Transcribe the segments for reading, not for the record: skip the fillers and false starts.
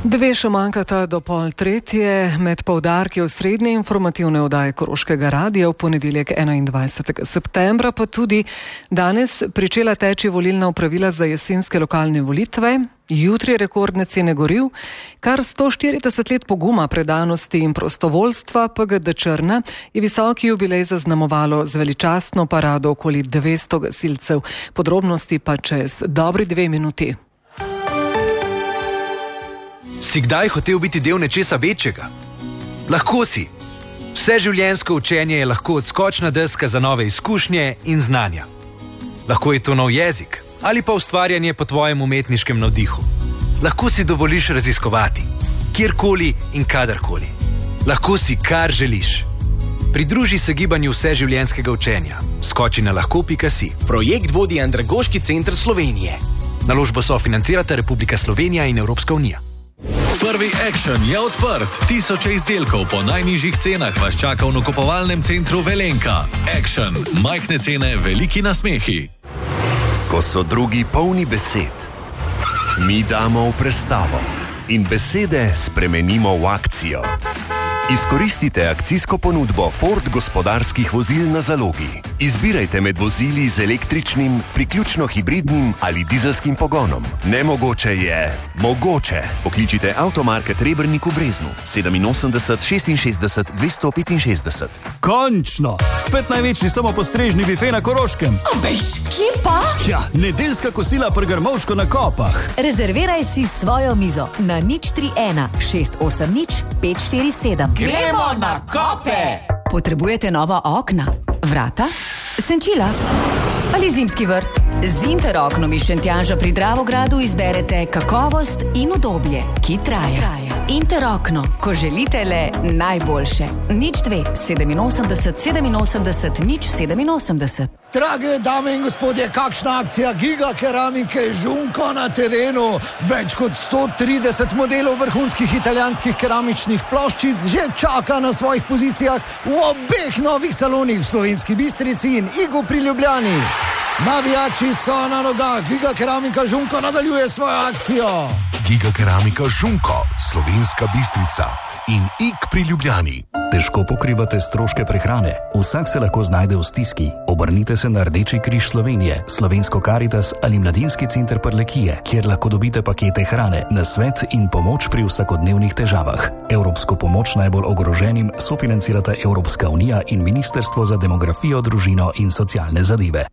Dve še manjkata do 2:30, med poudarki osrednje informativne oddaje Koroškega radia v ponedeljek 21. septembra, pa tudi danes pričela teči volilna opravila za jesenske lokalne volitve, jutri rekordne cene goriv, kar 140 let poguma, predanosti in prostovoljstva PGD Črna je visoki jubilej zaznamovalo z veličastno parado okoli 200 gasilcev. Podrobnosti pa čez dobri 2 minuti. Si kdaj hotel biti del nečesa večjega? Lahko si. Vse življenjsko učenje je lahko odskočna deska za nove izkušnje in znanja. Lahko je to nov jezik ali pa ustvarjanje po tvojem umetniškem navdihu. Lahko si dovoliš raziskovati, kjerkoli in kadarkoli. Lahko si, kar želiš. Pridruži se gibanju vseživljenjskega učenja. Skoči na lahko.si. Projekt vodi Andragoški center Slovenije. Naložbo sofinancirata Republika Slovenija in Evropska unija. Prvi Action je odprt. 1000 izdelkov po najnižjih cenah vas čaka v nakupovalnem centru Velenka. Action. Majhne cene, veliki nasmehi. Ko so drugi polni besed, mi damo v prestavo in besede spremenimo v akcijo. Izkoristite akcijsko ponudbo Ford gospodarskih vozil na zalogi. Izbirajte med vozili z električnim, priključno hibridnim ali dizelskim pogonom. Nemogoče je mogoče. Pokličite Avtomarket Rebernik v Breznu 87 66 265. Končno! Spet največji samopostrežni bife na Koroškem. Obeš, kje pa? Ja, nedeljska kosila pri Grmovško na Kopah. Rezerviraj si svojo mizo na 031 680 547. Gremo na Kope! Potrebujete nova okna, vrata, senčila ali zimski vrt? Z Interoknom iz Šentjanža pri Dravogradu izberete kakovost in udobje, ki traja. Interokno, ko želite le najboljše. 02 87 87 087. Drage dame in gospodje, kakšna akcija Giga Keramike Žunko na terenu. Več kot 130 modelov vrhunskih italijanskih keramičnih ploščic že čaka na svojih pozicijah v obeh novih salonih v Slovenski Bistrici in Igu pri Ljubljani. Navijači so na nogah, Giga Keramika Žunko nadaljuje svojo akcijo. Giga Keramika Žunko, Slovenska Bistrica in Ig pri Ljubljani. Težko pokrivate stroške prehrane? Vsak se lahko znajde v stiski. Obrnite se na Rdeči križ Slovenije, Slovensko Karitas ali Mladinski center Prlekije, kjer lahko dobite pakete hrane, nasvet in pomoč pri vsakodnevnih težavah. Evropsko pomoč najbolj ogroženim sofinancirata Evropska unija in Ministrstvo za demografijo, družino in socialne zadeve.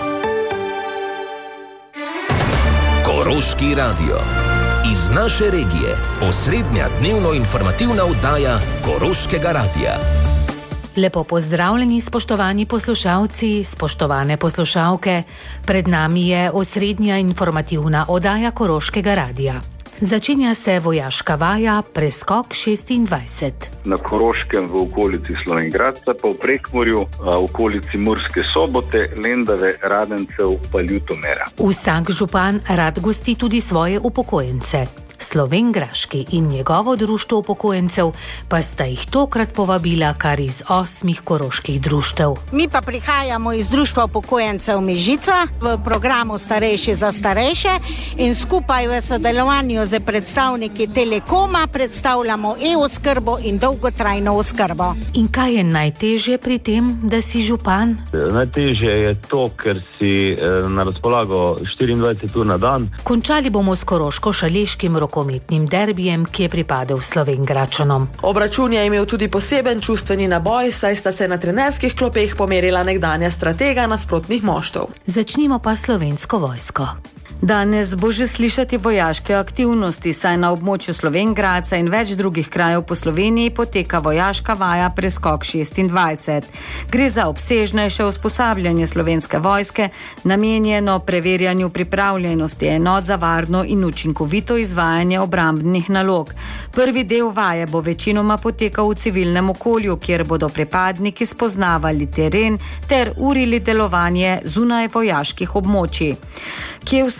Koroški radio. Iz naše regije, osrednja dnevno informativna oddaja Koroškega radia. Lepo pozdravljeni, spoštovani poslušalci, spoštovane poslušalke. Pred nami je osrednja informativna oddaja Koroškega radia. Začenja se vojaška vaja Preskok 26. Na Koroškem v okolici Slovenjgradca, pa v Prekmurju, v okolici Murske Sobote, Lendave, Radencev pa Ljutomera. Vsak župan rad gosti tudi svoje upokojence. Slovenjgraški in njegovo društvo upokojencev pa sta jih tokrat povabila kar iz 8 koroških društev. Mi pa prihajamo iz društva upokojencev Mežica v programu Starejši za starejše in skupaj v sodelovanju z predstavniki Telekoma predstavljamo e-oskrbo in dolgotrajno oskrbo. In kaj je najtežje pri tem, da si župan? Najtežje je to, ker si na razpolago 24 ur na dan. Končali bomo s koroško-šaleškim rokometnim derbijem, ki je pripadel Slovenjgračanom. Obračun je imel tudi poseben čustveni naboj, saj sta se na trenerskih klopeh pomerila nekdanja stratega nasprotnih moštev. Začnimo pa Slovensko vojsko. Danes bo že slišati vojaške aktivnosti, saj na območju Slovenjgradca in več drugih krajev po Sloveniji poteka vojaška vaja Preskok 26. Gre za obsežnejše usposabljanje Slovenske vojske, namenjeno preverjanju pripravljenosti enot za varno in učinkovito izvajanje obrambnih nalog. Prvi del vaje bo večinoma potekal v civilnem okolju, kjer bodo pripadniki spoznavali teren ter urili delovanje zunaj vojaških območij. Kje vse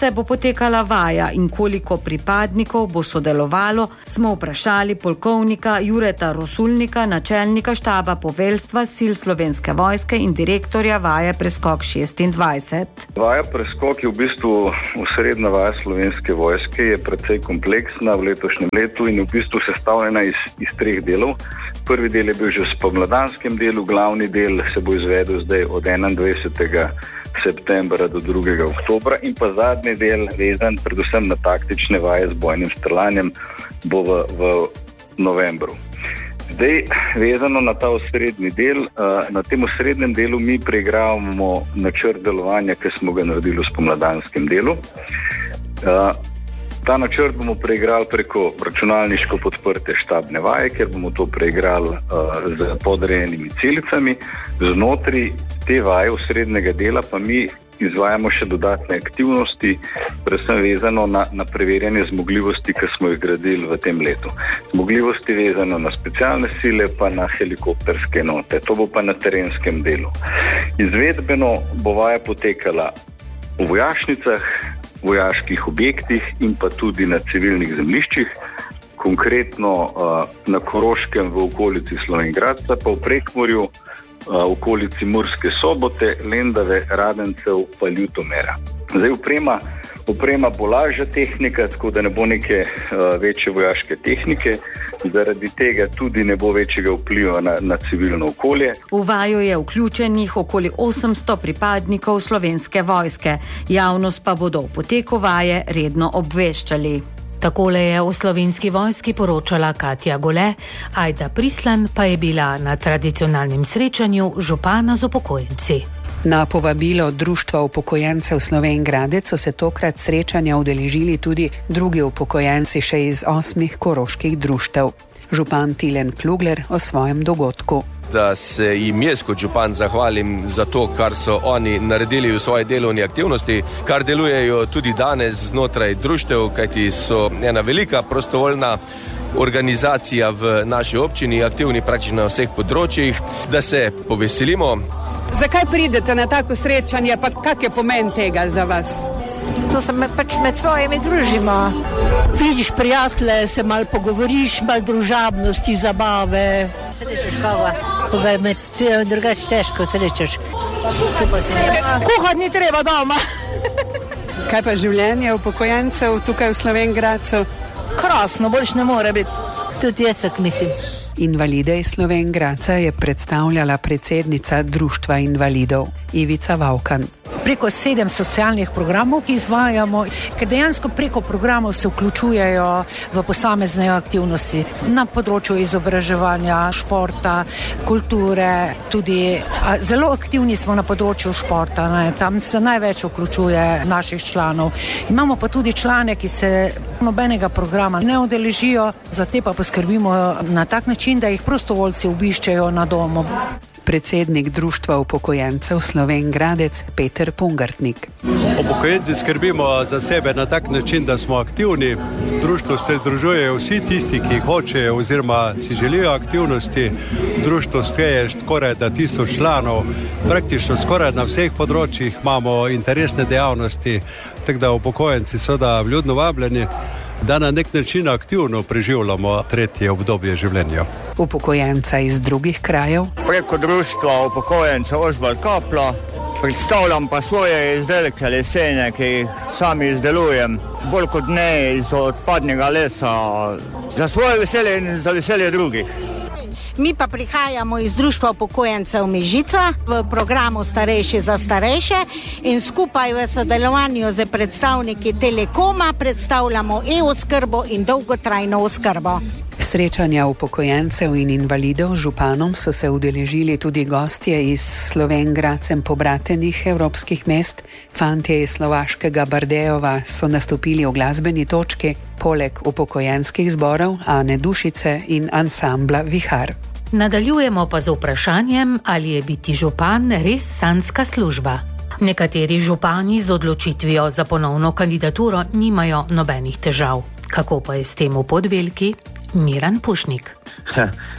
se bo potekala vaja in koliko pripadnikov bo sodelovalo, smo vprašali polkovnika Jureta Rosulnika, načelnika štaba poveljstva sil Slovenske vojske in direktorja vaje Preskok 26. Vaja Preskok je v bistvu osrednja vaja Slovenske vojske, je precej kompleksna v letošnjem letu in v bistvu sestavljena iz 3 delov. Prvi del je bil že v spomladanskem delu, glavni del se bo izvedel zdaj od 21. septembra do 2. oktobra in pa zadnji del, vezan predvsem na taktične vaje z bojnim streljanjem, bo v novembru. Zdaj, vezano na ta osrednji del, na tem osrednjem delu mi preigravamo načrt delovanja, ki smo ga naredili v spomladanskem delu. Ta načrt bomo preigrali preko računalniško podprte štabne vaje, ker bomo to preigrali z podrejenimi celicami. Znotraj te vaje osrednjega dela pa mi izvajamo še dodatne aktivnosti, predvsem vezano na preverjanje zmogljivosti, ki smo jih gradili v tem letu. Zmogljivosti vezano na specialne sile, pa na helikopterske enote. To bo pa na terenskem delu. Izvedbeno bo vaja potekala v vojašnicah, vojaških objektih in pa tudi na civilnih zemljiščih, konkretno na Koroškem v okolici Slovenj Gradca, pa v Prekmurju v okolici Murske Sobote, Lendave, Radencev pa Ljutomera. Zdaj oprema bo lažja tehnika, tako da ne bo neke večje vojaške tehnike, zaradi tega tudi ne bo večjega vpliva na civilno okolje. V vajo je vključenih okoli 800 pripadnikov Slovenske vojske. Javnost pa bodo v poteku vaje redno obveščali. Takole je v Slovenski vojski poročala Katja Gole, Ajda Prislan pa je bila na tradicionalnem srečanju župana z upokojenci. Na povabilo Društva upokojencev Slovenj Gradec so se tokrat srečanja udeležili tudi drugi upokojenci še iz 8 koroških društev. Župan Tilen Klugler o svojem dogodku. Da se jim jaz kot župan zahvalim za to, kar so oni naredili v svoji delovni aktivnosti, kar delujejo tudi danes znotraj društev, kajti so ena velika prostovoljna organizacija v naši občini, aktivni praktično na vseh področjih, da se poveselimo. Zakaj pridete na tako srečanje, pa kak je pomen tega za vas? To se pač med svojimi družimo. Vidiš prijatelje, se malo pogovoriš, malo družabnosti, zabave. Srečeš koga? Koga je med drugače težko srečeš. Kuhati ni treba doma. Kaj pa življenje upokojencev tukaj v Slovenj Gradcu? Krasno, boljš ne more biti. Tudi jaz tak mislim. Invalide iz Slovenj Gradca je predstavljala predsednica Društva invalidov Ivica Vavkan. Preko 7 socialnih programov, ki izvajamo, ker dejansko preko programov se vključujejo v posamezne aktivnosti na področju izobraževanja, športa, kulture, tudi zelo aktivni smo na področju športa, tam se največ vključuje naših članov. Imamo pa tudi člane, ki se nobenega programa ne udeležijo, za te pa poskrbimo na tak način, da jih prostovoljci obiščejo na domu. Predsednik Društva upokojencev Slovenj Gradec Peter Pungartnik. Upokojenci skrbimo za sebe na tak način, da smo aktivni. V društvu se združujejo vsi tisti, ki hočejo oziroma si želijo aktivnosti. Društvo šteje skoraj da 1000 članov. Praktično skoraj na vseh področjih imamo interesne dejavnosti, tako da upokojenci so da vljudno vabljeni, da na nek način aktivno preživljamo tretje obdobje življenja. Upokojenca iz drugih krajev. Preko društva upokojencev Ožbalt Kapla predstavljam pa svoje izdelke lesene, ki jih sami izdelujem, bolj kot ne iz odpadnega lesa, za svoje veselje in za veselje drugih. Mi pa prihajamo iz Društva upokojencev Mežica v programu Starejši za starejše in skupaj v sodelovanju z predstavniki Telekoma predstavljamo e-oskrbo in dolgotrajno oskrbo. Srečanja upokojencev in invalidov z županom so se udeležili tudi gostje iz Slovenj Gradcem pobratenih evropskih mest. Fantje iz slovaškega Bardejova so nastopili v glasbeni točki, poleg upokojenskih zborov Ane Dušice in ansambla Vihar. Nadaljujemo pa z vprašanjem, ali je biti župan res sanjska služba. Nekateri župani z odločitvijo za ponovno kandidaturo nimajo nobenih težav. Kako pa je s tem v Podvelki? Miran Pušnik.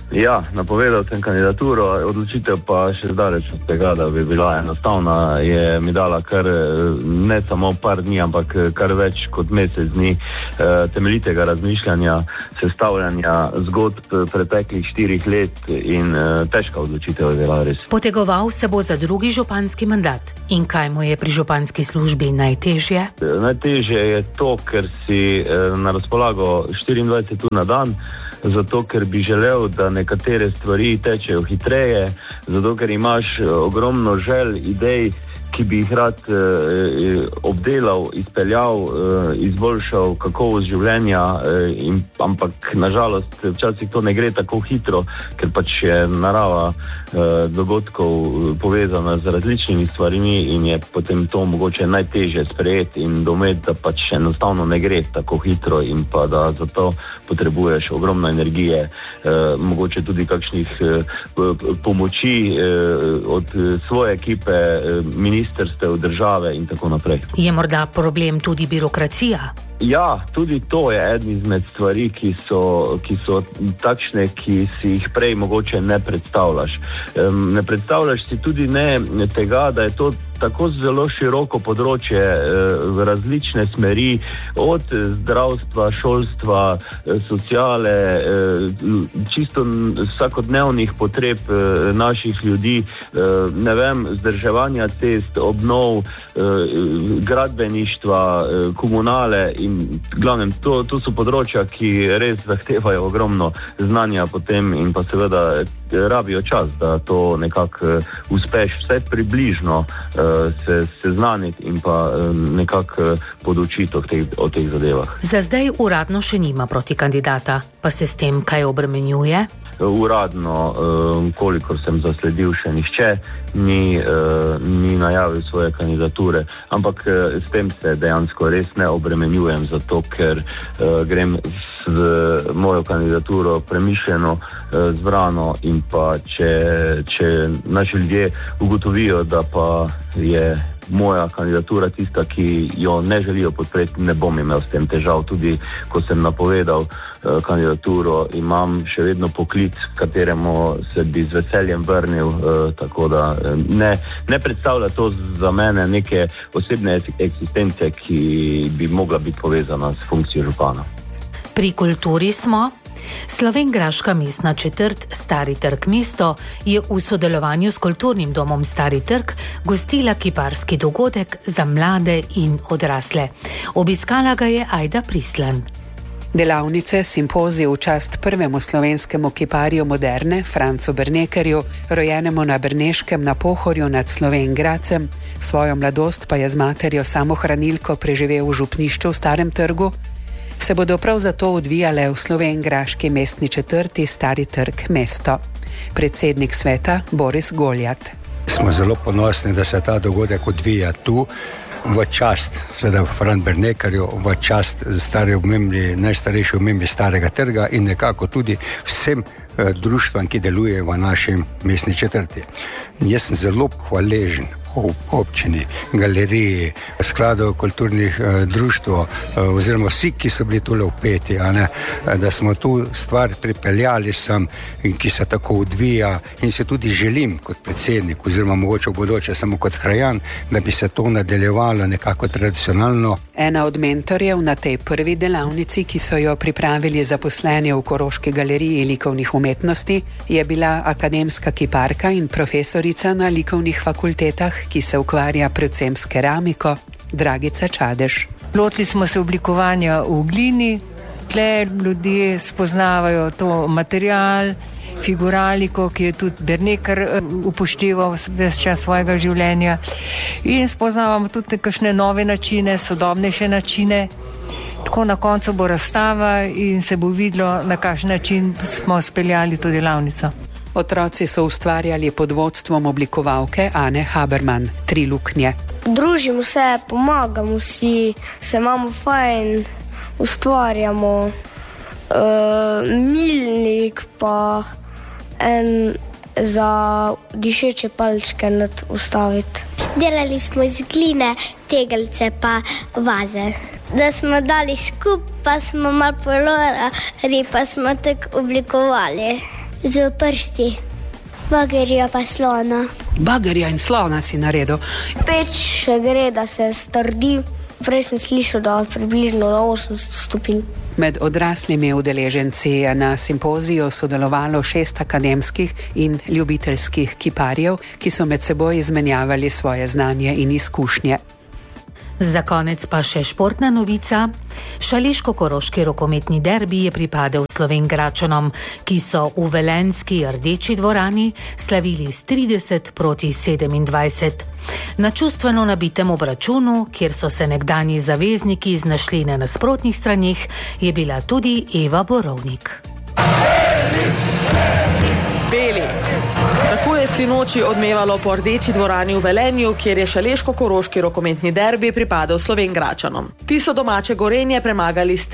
Ja, napovedal sem kandidaturo, odločitev pa še zdaleč od tega, da bi bila enostavna, je mi dala kar ne samo par dni, ampak kar več kot mesec dni temeljitega razmišljanja, sestavljanja zgodb preteklih 4 let in težka odločitev je bila res. Potegoval se bo za drugi županski mandat. In kaj mu je pri županski službi najtežje? Najtežje je to, ker si na razpolago 24 ur na dan, zato ker bi želel, da nekatere stvari tečejo hitreje, zato ker imaš ogromno želj, idej, ki bi jih rad obdelal, izpeljal, izboljšal kakovost življenja, ampak nažalost včasih to ne gre tako hitro, ker pač je narava dogodkov povezana z različnimi stvarmi in je potem to mogoče najtežje sprejeti in dometi, da pač enostavno ne gre tako hitro in pa da zato potrebuješ ogromno energije, mogoče tudi kakšnih pomoči od svoje ekipe, ministerstev, države in tako naprej. Je morda problem tudi birokracija? Ja, tudi to je eden izmed stvari, ki so takšne, ki si jih prej mogoče ne predstavljaš. Ne predstavljaš si tudi ne tega, da je to tako zelo široko področje v različne smeri, od zdravstva, šolstva, sociale, čisto vsakodnevnih potreb naših ljudi, ne vem, vzdrževanja cest, obnov, gradbeništva, komunale in glavnem, to so področja, ki res zahtevajo ogromno znanja potem in pa seveda rabijo čas, da to nekako uspeš vse približno se seznaniti in pa nekako podučiti o teh zadevah. Za zdaj uradno še nima proti kandidata, pa se s tem kaj obremenjuje? Uradno, kolikor sem zasledil, še nihče ni najavil svoje kandidature, ampak s tem se dejansko res ne obremenjujem, zato ker grem z mojo kandidaturo premišljeno, zbrano in pa če naši ljudje ugotovijo, da pa je moja kandidatura tista, ki jo ne želijo podpreti, ne bom imel s tem težav. Tudi ko sem napovedal kandidaturo, imam še vedno poklic, kateremu se bi z veseljem vrnil, tako da ne predstavlja to za mene neke osebne eksistence, ki bi mogla biti povezana s funkcijo župana. Pri kulturi smo. Slovenjgraška mestna četrt Stari trg mesto je v sodelovanju s kulturnim domom Stari trg gostila kiparski dogodek za mlade in odrasle. Obiskala ga je Ajda Prislan. Delavnice, simpozij v čast prvemu slovenskemu kiparju moderne, Francu Bernekerju, rojenemu na Brneškem na Pohorju nad Slovenj Gradcem, svojo mladost pa je z materjo samohranilko preživel v župnišču v Starem trgu, se bodo prav zato odvijale v slovenjgraški mestni četrti Stari trg mesto. Predsednik sveta Boris Goljat. Smo zelo ponosni, da se ta dogodek odvija tu, v čast seveda Fran Bernekerju, v čast najstarejši omembi Starega trga in nekako tudi vsem društvam, ki delujejo v naši mestni četrti. Jaz sem zelo hvaležen občini, galeriji, skladov kulturnih društv oziroma vsi, ki so bili tule vpeti, da smo tu stvar pripeljali sem in ki se tako odvija in se tudi želim kot predsednik oziroma mogoče v bodoče samo kot krajan, da bi se to nadaljevalo nekako tradicionalno. Ena od mentorjev na tej prvi delavnici, ki so jo pripravili zaposleni v Koroški galeriji likovnih umetnosti, je bila akademska kiparka in profesorica na likovnih fakultetah, ki se ukvarja predvsem s keramiko, Dragica Čadež. Lotili smo se oblikovanja v glini, tle ljudje spoznavajo to material, figuraliko, ki je tudi Berneker upošteval ves čas svojega življenja, in spoznavamo tudi kakšne nove načine, sodobnejše načine. Tako na koncu bo razstava in se bo videlo, na kakšen način smo speljali to delavnico. Otroci so ustvarjali pod vodstvom oblikovalke Ane Haberman 3 luknje. Družimo se, pomagamo si, se imamo fajn, ustvarjamo milnik pa en za dišeče palčke nad ustaviti. Delali smo iz gline tegelce pa vaze. Da smo dali skup, pa smo malo polorali, pa smo tako oblikovali. Z prsti. Bagerja pa slona. Bagerja in slona si naredil. Peč še gre, da se strdi. Prej sem slišal, da približno na 800 stopinj. Med odraslimi udeleženci je na simpoziju sodelovalo 6 akademskih in ljubiteljskih kiparjev, ki so med seboj izmenjavali svoje znanje in izkušnje. Za konec pa še športna novica. Šaleško-koroški rokometni derbi je pripadel Slovenjgračanom, ki so v velenjski Rdeči dvorani slavili s 30-27. Na čustveno nabitem obračunu, kjer so se nekdanji zavezniki znašli na nasprotnih straneh, je bila tudi Eva Borovnik. Beli. Tako je sinoči odmevalo po Rdeči dvorani v Velenju, kjer je šaleško-koroški rokometni derbi pripadel Slovenjgračanom. Ti so domače Gorenje premagali s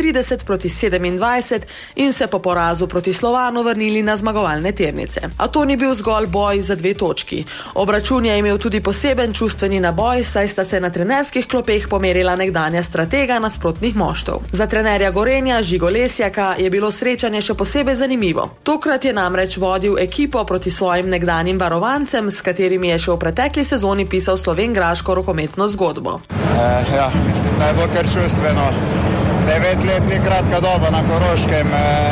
30-27 in se po porazu proti Slovanu vrnili na zmagovalne tirnice. A to ni bil zgolj boj za 2 točki. Obračun je imel tudi poseben čustveni naboj, saj sta se na trenerskih klopeh pomerila nekdanja stratega nasprotnih moštev. Za trenerja Gorenja Žigo Lesjaka je bilo srečanje še posebej zanimivo. Tokrat je namreč vodil ekipo proti svojim nekdanjim varovancem, s katerimi je še v pretekli sezoni pisal slovenjgraško rokometno zgodbo. Mislim, da je bilo kar čustveno. 9 let ni kratka doba na Koroškem.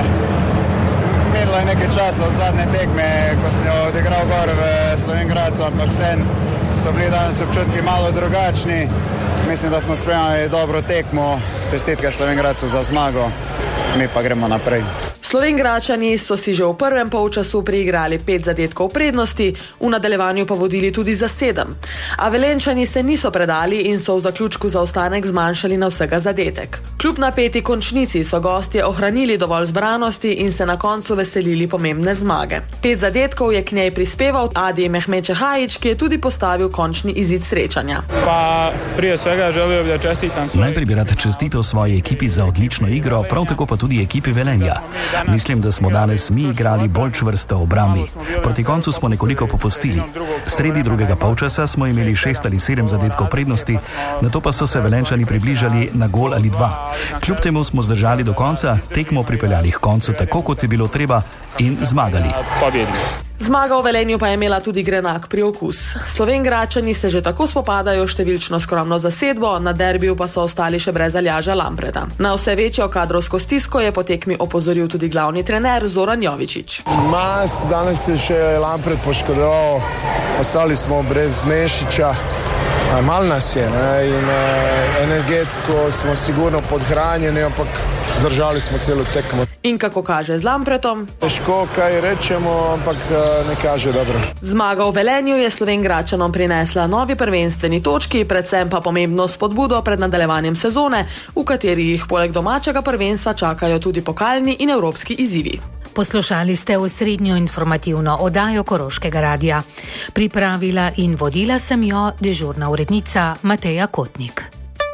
Minilo je nekaj časa od zadnje tekme, ko sem jo odigral gor v Slovenjgradcu, ampak vseeno so bili danes občutki malo drugačni. Mislim, da smo spremljali dobro tekmo, čestitke Slovenjgradcu za zmago, mi pa gremo naprej. Slovenjgračani so si že v prvem polčasu priigrali 5 zadetkov prednosti, v nadaljevanju pa vodili tudi za 7. A Velenjčani se niso predali in so v zaključku zaostanek zmanjšali na vsega zadetek. Kljub napeti končnici so gostje ohranili dovolj zbranosti in se na koncu veselili pomembne zmage. 5 zadetkov je k njej prispeval Adi Mehmečehajić, ki je tudi postavil končni izid srečanja. Pa prije svega želio bi da čestitam Najprej bi rad čestitev svoji ekipi za odlično igro, prav tako pa tudi ekipi Velenja. Mislim, da smo danes mi igrali bolj čvrsto v obrambi. Proti koncu smo nekoliko popustili. Sredi drugega polčasa smo imeli 6 ali 7 zadetkov prednosti, nato pa so se Velenjčani približali na gol ali 2. Kljub temu smo zdržali do konca, tekmo pripeljali k koncu tako, kot je bilo treba in zmagali. Zmaga v Velenju pa je imela tudi grenak priokus. Slovenjgračani se že tako spopadajo številčno skromno zasedbo, na derbiju pa so ostali še brez Aljaža Lampreta. Na vse večjo kadrovsko stisko je po tekmi opozoril tudi glavni trener Zoran Jovičić. Danes je še Lampret poškodoval, ostali smo brez Mešića. Mal nas je in energetsko smo sigurno podhranjeni, ampak zdržali smo celo tekmo. In kako kaže z Lampretom? Težko kaj rečemo, ampak ne kaže dobro. Zmaga v Velenju je Slovenjgračanom prinesla novi prvenstveni točki, predvsem pa pomembno spodbudo pred nadaljevanjem sezone, v kateri jih poleg domačega prvenstva čakajo tudi pokalni in evropski izzivi. Poslušali ste osrednjo informativno oddajo Koroškega radia. Pripravila in vodila sem jo dežurna urednica Mateja Kotnik.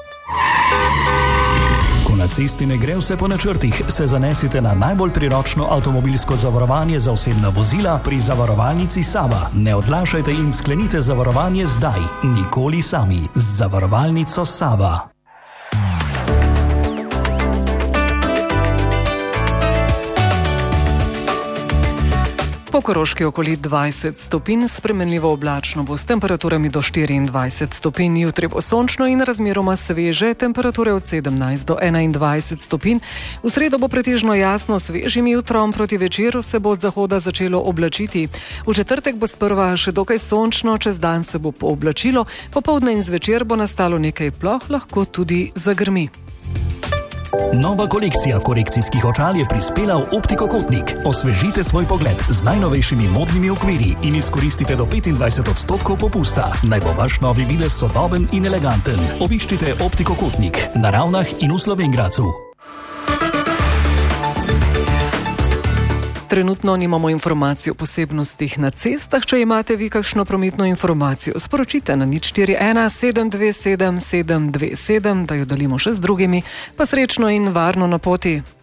Ko na cesti ne gre vse po načrtih, se zanesite na najbolj priročno avtomobilsko zavarovanje za osebna vozila pri zavarovalnici Sava. Ne odlašajte in sklenite zavarovanje zdaj, nikoli sami. Z zavarovalnico Sava. Po Koroški okoli 20 stopinj, spremenljivo oblačno bo s temperaturami do 24 stopinj, jutri bo sončno in razmeroma sveže, temperature od 17 do 21 stopinj. V sredo bo pretežno jasno, svežim jutrom, proti večeru se bo od zahoda začelo oblačiti. V četrtek bo sprva še dokaj sončno, čez dan se bo pooblačilo, popoldne in zvečer bo nastalo nekaj ploh, lahko tudi zagrmi. Nova kolekcija korekcijskih očal je prispela v Optiko Kotnik. Osvežite svoj pogled z najnovejšimi modnimi okvirji in izkoristite do 25% popusta. Naj bo vaš novi videz sodoben in eleganten. Obiščite Optiko Kotnik na Ravnah in v Slovenjgradcu. Trenutno nimamo informacij o posebnostih na cestah. Če imate vi kakšno prometno informacijo, sporočite na 041 727 727, da jo delimo še z drugimi. Pa srečno in varno na poti.